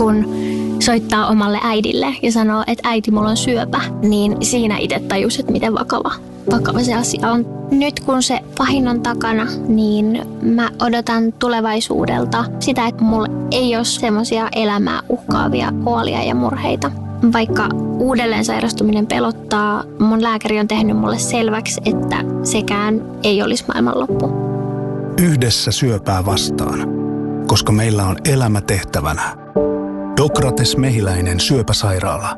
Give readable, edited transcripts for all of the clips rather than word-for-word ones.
kun soittaa omalle äidille ja sanoo, että äiti, mulla on syöpä, niin siinä itse tajus, että miten vakava se asia on. Nyt kun se pahin on takana, niin mä odotan tulevaisuudelta sitä, että mulla ei ole semmoisia elämää uhkaavia huolia ja murheita. Vaikka uudelleen sairastuminen pelottaa, mun lääkäri on tehnyt mulle selväksi, että sekään ei olisi maailmanloppu. Yhdessä syöpää vastaan, koska meillä on elämä tehtävänä. Dokrates Mehiläinen syöpäsairaala.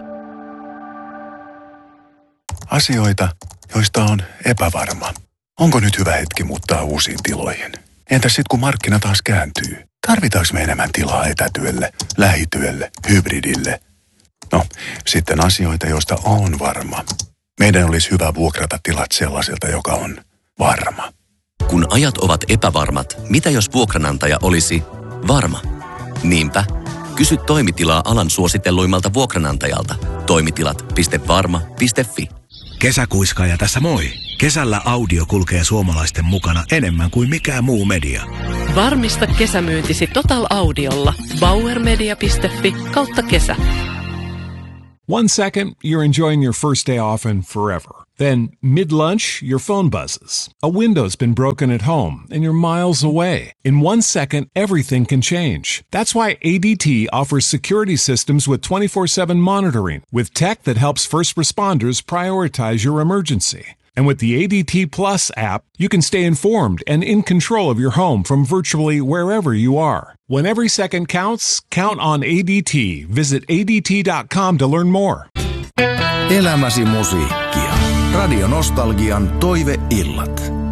Asioita, joista on epävarma. Onko nyt hyvä hetki muuttaa uusiin tiloihin? Entäs sitten kun markkina taas kääntyy? Tarvitaanko me enemmän tilaa etätyölle, lähityölle, hybridille? No, sitten asioita, joista on varma. Meidän olisi hyvä vuokrata tilat sellaiselta, joka on varma. Kun ajat ovat epävarmat, mitä jos vuokranantaja olisi varma? Niinpä, kysy toimitilaa alan suositelluimmalta vuokranantajalta. Toimitilat.varma.fi. Kesäkuiskaaja tässä moi. Kesällä audio kulkee suomalaisten mukana enemmän kuin mikään muu media. Varmista kesämyyntisi Total Audiolla. bauermedia.fi/kesä. 1 second, you're enjoying your first day off and forever. Then, mid-lunch, your phone buzzes. A window's been broken at home and you're miles away. In 1 second, everything can change. That's why ADT offers security systems with 24/7 monitoring, with tech that helps first responders prioritize your emergency. And with the ADT Plus app, you can stay informed and in control of your home from virtually wherever you are. When every second counts, count on ADT. Visit ADT.com to learn more. Elämäsi musiikkia. Radio Nostalgian toiveillat.